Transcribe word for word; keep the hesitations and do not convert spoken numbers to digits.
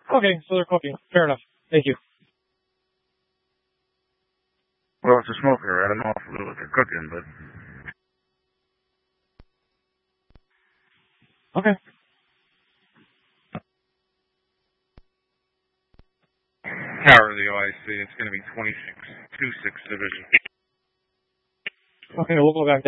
Okay, so they're cooking. Fair enough. Thank you. Well, it's a smoker. I don't know if they're cooking, but... Okay. Tower of the O I C. It's going to be twenty-six, two six Division. Okay, we'll go back down.